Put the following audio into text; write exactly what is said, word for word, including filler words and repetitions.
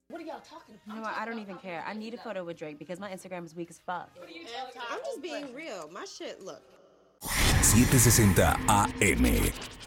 What are y'all talking about? You know what? I don't even care. I need a photo with Drake because my Instagram is weak as fuck. I'm just being real. My shit, look. setecientos sesenta A M